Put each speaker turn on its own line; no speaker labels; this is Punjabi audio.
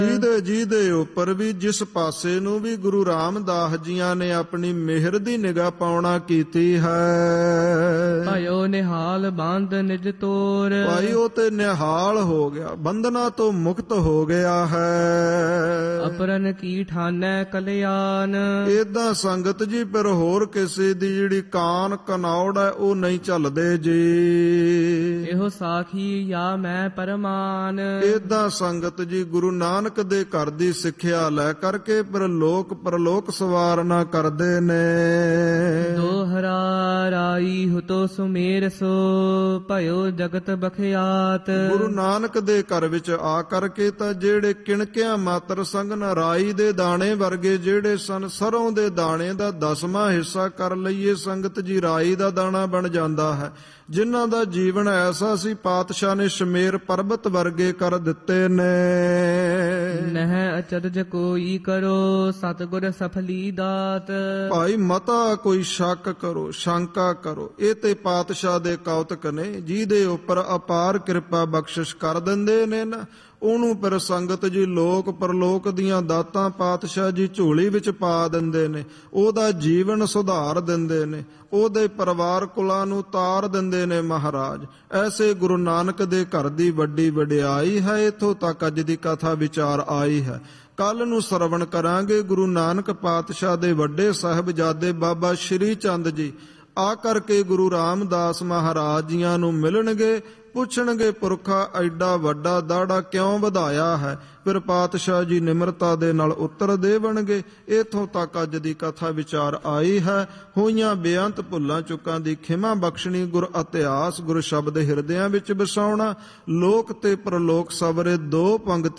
ਜਿਹਦੇ ਉੱਪਰ ਵੀ ਜਿਸ ਪਾਸੇ ਨੂੰ ਵੀ ਗੁਰੂ ਰਾਮਦਾਸ ਜੀਆਂ ਨੇ ਆਪਣੀ ਮਿਹਰ ਦੀ ਨਿਗਾਹ ਪਾਉਣਾ ਕੀਤੀ ਹੈ।
ਭਇਓ ਨਿਹਾਲ ਬੰਧ ਨਿਜ ਤੋਰ,
ਭਾਈ ਉਹ ਤੇ ਨਿਹਾਲ ਹੋ ਗਿਆ, ਬੰਧਨਾਂ ਤੋਂ ਮੁਕਤ ਹੋ ਗਿਆ ਹੈ।
ਅਪਰਨ ਕੀ ਠਾਨੈ ਕਲਿਆਣ,
ਏਦਾਂ ਸੰਗਤ ਜੀ ਫਿਰ ਹੋਰ ਕਿਸੇ ਦੀ ਜਿਹੜੀ ਕਾਨ ਕਨੌੜ ਹੈ ਉਹ ਨਹੀਂ ਝੱਲਦੇ ਜੀ।
ਇਹੋ ਸਾਖੀ ਜਾਂ ਮੈਂ ਪਰਮਾਨ,
ਏਦਾਂ ਸੰਗਤ ਜੀ ਗੁਰੂ ਨਾਨਕ ਦੇ ਘਰ ਦੀ ਸਿੱਖਿਆ ਲੈ ਕਰਕੇ ਪਰਲੋਕ ਸਵਾਰਨਾ ਕਰਦੇ ਨੇ।
ਦੋਹਰਾ ਰਾਈ ਹੁਤੋ ਸੁਮੇਰ ਸੋ, ਭਇਓ ਜਗਤ ਬਖਿਆਤ।
ਗੁਰੂ ਨਾਨਕ ਦੇ ਘਰ ਵਿੱਚ ਆ ਕਰਕੇ ਤਾਂ ਜਿਹੜੇ ਕਿਣਕਿਆਂ ਮਾਤਰ ਸੰਗ ਰਾਈ ਦੇ ਦਾਣੇ ਵਰਗੇ ਜਿਹੜੇ ਸਨ, ਸਰੋਂ ਦੇ ਦਾਣੇ ਦਾ 10ਵਾਂ ਹਿੱਸਾ ਕਰ ਲਈਏ ਸੰਗਤ ਜੀ, ਰਾਈ ਦਾ ਦਾਣਾ ਬਣ ਜਾਂਦਾ ਹੈ। ਜਿਨ੍ਹਾਂ ਦਾ ਜੀਵਨ ਐਸਾ ਸੀ, ਪਾਤਸ਼ਾਹ ਨੇ ਸ਼ਮੇਰ ਪਰਬਤ ਵਰਗੇ ਕਰ ਦਿੱਤੇ ਨੇ।
ਨਹਿ ਅਚਰਜ ਕੋਈ ਕਰੋ, ਸਤਿਗੁਰ ਸਫਲੀ ਦਾਤ।
ਭਾਈ ਮਤਾ ਕੋਈ ਸ਼ੱਕ ਕਰੋ, ਸ਼ੰਕਾ ਕਰੋ, ਇਹ ਤੇ ਪਾਤਸ਼ਾਹ ਦੇ ਕੌਤਕ ਨੇ। ਜਿਹਦੇ ਉੱਪਰ ਅਪਾਰ ਕਿਰਪਾ ਬਖਸ਼ਿਸ਼ ਕਰ ਦਿੰਦੇ ਨੇ ਨਾ, ਉਹਨੂੰ ਪਰ ਸੰਗਤ ਜੀ ਲੋਕ ਪਰਲੋਕ ਦੀਆਂ ਦਾਤਾਂ ਪਾਤਸ਼ਾਹ ਜੀ ਝੋਲੀ ਵਿੱਚ ਪਾ ਦਿੰਦੇ ਨੇ। ਉਹਦਾ ਜੀਵਨ ਸੁਧਾਰ ਦਿੰਦੇ ਨੇ, ਉਹਦੇ ਪਰਿਵਾਰ ਕੁਲਾਂ ਨੂੰ ਤਾਰ ਦਿੰਦੇ ਨੇ ਮਹਾਰਾਜ। ਐਸੇ ਗੁਰੂ ਨਾਨਕ ਦੇ ਘਰ ਦੀ ਵੱਡੀ ਵਡਿਆਈ ਹੈ। ਇੱਥੋਂ ਤੱਕ ਅੱਜ ਦੀ ਕਥਾ ਵਿਚਾਰ ਆਈ ਹੈ। ਕੱਲ ਨੂੰ ਸਰਵਣ ਕਰਾਂਗੇ ਗੁਰੂ ਨਾਨਕ ਪਾਤਸ਼ਾਹ ਦੇ ਵੱਡੇ ਸਾਹਿਬਜ਼ਾਦੇ ਬਾਬਾ ਸ਼੍ਰੀ ਚੰਦ ਜੀ ਆ ਕਰਕੇ ਗੁਰੂ ਰਾਮਦਾਸ ਮਹਾਰਾਜ ਜੀਆਂ ਨੂੰ ਮਿਲਣਗੇ, ਪੁੱਛਣਗੇ ਪੁਰਖਾ ਐਡਾ ਵੱਡਾ ਦਾੜਾ ਕਿਉਂ ਵਧਾਇਆ ਹੈ। ਫਿਰ ਪਾਤਸ਼ਾਹ ਜੀ ਨਿਮਰਤਾ ਦੇ ਨਾਲ ਉੱਤਰ ਦੇਵਣਗੇ। ਇੱਥੋਂ ਤੱਕ ਅੱਜ ਦੀ ਕਥਾ ਵਿਚਾਰ ਆਈ ਹੈ। ਹੋਈਆਂ ਬੇਅੰਤ ਭੁੱਲਾਂ ਚੁੱਕਾਂ ਦੀ ਖਿਮਾ ਬਖਸ਼ਣੀ, ਗੁਰ ਇਤਿਹਾਸ ਗੁਰ ਸ਼ਬਦ ਹਿਰਦਿਆਂ ਵਿੱਚ ਵਸਾਉਣਾ, ਲੋਕ ਤੇ ਪਰਲੋਕ ਸਵਰੇ ਦੋ ਪੰਗਤੀ